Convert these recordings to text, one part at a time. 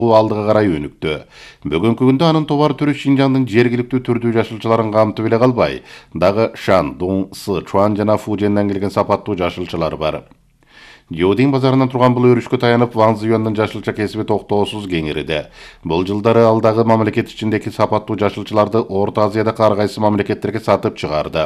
алдыга карай өнүктү. Бүгүнкү күндө анын товар түрү Шинжаңдын жергиликтүү түрдүү жашылчаларын камтып эле калбай, дагы Шандун, Сычуан жана Фужендан келген сапаттуу жашылчалар бар. Диодин базарынан турган бул өрүшкө таянып, Ван Цзюандын жашылча кесиби токтоосуз кеңириде. Бул жылдары алдагы мамлекет ичиндеги сапаттуу жашылчаларды Орто Азиядагы ар кайсы мамлекеттерге сатып чыгарды.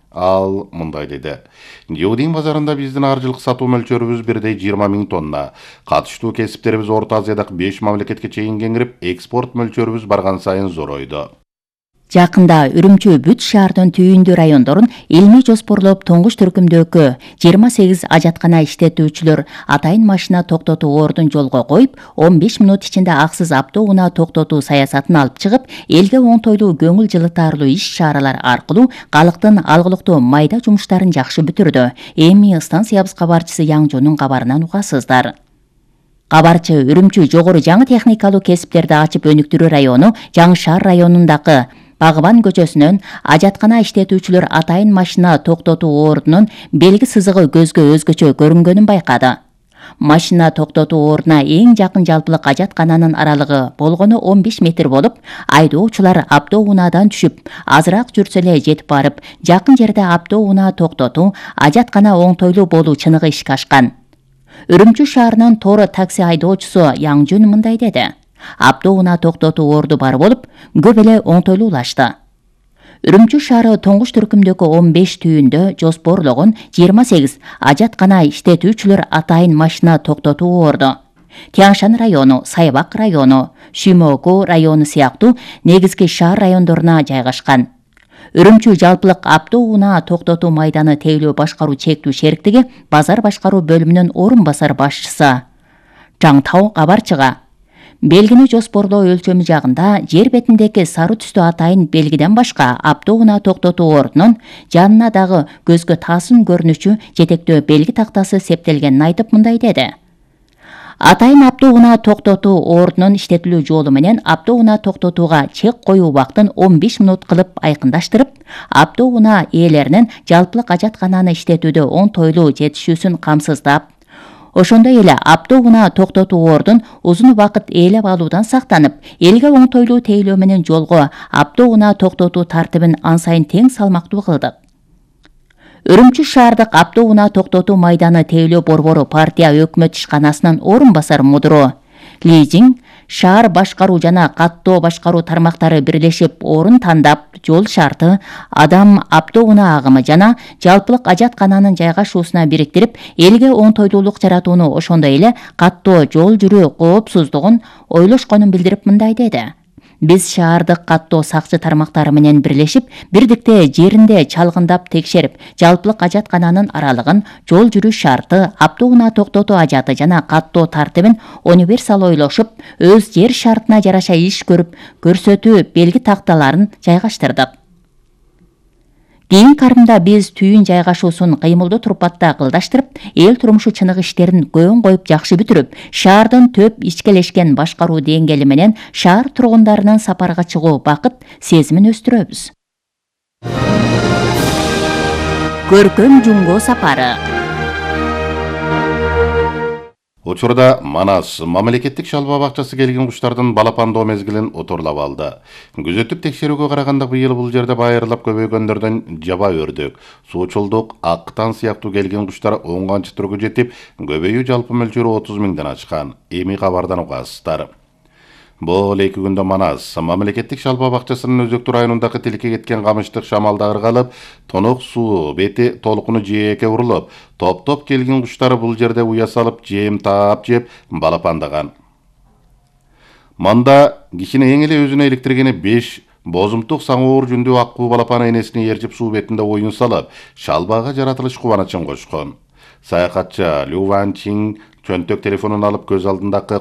Ал мындай деди. Диодин базарында биздин ар жылкы сатуу мөлчөрүбүз 1,20 миң тонна. Катыштуу кесиптерибиз Орто Азиядагы 5 мамлекетке чейин кеңирип, экспорт мөлчөрүбүз барган сайын зоройду. Жакында Үрүмчү бүт шаардын түйүндүү райондорун илмий жоспорлоп туңгуч түркүмдөгү 28 ажаткана иштетүүчүлөр атайын машина токтотуу ордун жолго коюп, 15 мүнөт ичинде аксыз автоунаа токтотуу саясатын алып чыгып, элге оңтойлуу көңүл жылытарлуу иш-чаралар аркылуу калктын алгылыктуу майда жумуштарын жакшы бүтүрдү. Эми станциябыз кабарчысы Яңжонун кабарынан угасыздар. Кабарчы Үрүмчү жогору жаңы техникалуу кесиптерди ачып өнүктүрүү району Жаңы шаар районундагы Багыбан көчөсүнөн ажаткана иштетүүчүлөр атайын машина токтотуу ордунун белги сызыгы көзгө өзгөчө көрүнгөнүн байкады. Машина токтотуу ордуна эң жакын жалпылык ажаткананын аралыгы болгону 15 метр болуп, айдоочулар автоунаадан түшүп, азыраак жүрсө эле жетип барып, жакын жерде автоунаа токтотуу, ажаткана оңтойлуу болуу чыныгы ишке ашкан. Үрүмчү шаарынын Торо такси айдоочусу Яңжүн мындай деди. Автоунаа токтотуу орду бар болуп, көп эле оңтойлуулашты. Үрүмчү шаары туңгуч түркүмдөгү 15 түйүндө жоспорлогон 28 ажаткана иштетүүчүлөр атайын машина токтотуу орду. Тяншан району, Сайбак району, Шүмөкү району сыяктуу негизги шаар райондоруна жайгашкан. Үрүмчү жалпылык автоунаа токтотуу майданы тейлөө башкаруу чектүү шериктиги базар башкаруу бөлүмүнүн орун басар башчысы Жаңтау кабарчыга белгини жоспорлоо өлчөмү жагында жер бетиндеги сары түстүү атайын белгиден башка автоунаа токтотуу ордунун жанына дагы көзгө таасын көрүнүчү жетектөө белги тактасы септелгенин айтып мындай деди. Атайын автоунаа токтотуу ордунун иштетилүү жолу менен автоунаа токтотууга чек коюу убактын 15 мүнөт кылып айкындаштырып, автоунаа ээлеринин жалпылык ажаткананы иштетүүдө оңтойлуу жетишүүсүн камсыздап, ошондой эле автоунаа токтотуу ордун узун убакыт ээлеп алуудан сактанып, элге оңтойлуу тейлөө менен жолго автоунаа токтотуу тартибин ан сайын тең салмактуу кылдык. Үрүмчү шаардык автоунаа токтотуу майданы тейлөө борбору партия өкмөт ишканасынын орун басар мудуру Лижин шаар башкаруу жана каттоо башкаруу тармактары бирлешип орун тандап, жол шарты, адам автоунаа агымы жана жалпылык ажаткананын жайгашуусуна бириктирип, элге оңтойлуулук жаратууну, ошондой эле каттоо жол жүрүү коопсуздугун ойлошконун билдирип мындай деди. Биз шаардык каттоо сакчы тармактары менен бирлешип, бирдикте жеринде чалгындап текшерип, жалпылык ажаткананын аралыгын, жол жүрүү шарты, автоунаа токтотуу ажаты жана каттоо тартибин универсал ойлошуп, өз жер шартына жараша иш көрүп, көрсөтүү белги такталарын жайгаштырдык. Кийин карымда биз түйүн жайгашуусун кыймылдуу турпатта кылдаштырып, эл турмушу чыныгы иштерин көң коюп жакшы бүтүрүп, шаардын төп ичкелешкен башкаруу деңгээли менен шаар тургундарынын сапарга чыгуу бакыт сезимин өстүрөбүз. Көркөм Жумго сапары. Учурда Манас мамлекеттик шалба бакчасы келген куштардын балапандоо мезгилин отурлап алды. Күзөтүп текшерүүгө караганда быйыл бул жерде байырылап көбөйгөндөрдөн жаба өрдөк, суучулдук, актан сыяктуу келген куштар оңганчы түргө жетип, көбөйүү жалпы мөлчөрү 30 миңден ашкан. Эми кабардан угасыздар. Бул 2 күндө Манас мамлекеттик шалба бакчасынын өзөктүү районундагы тилке кеткен камыштык шамалда ыргалып, тонук суу бети толкуну жээкке урулуп, топ-топ келген куштар бул жерде уя салып, жем таап жеп балапандаган. Мында кишини эң эле өзүнө иликтиргени 5 бозумтук саңоор жүндүү аккуу балапан энесине ээрчип суу бетинде оюн салып, шалбага жаратылыш кубанычын кошкон. Саякатчы Лю Ван Чин чөнтөк телефонун алып көз алдындагы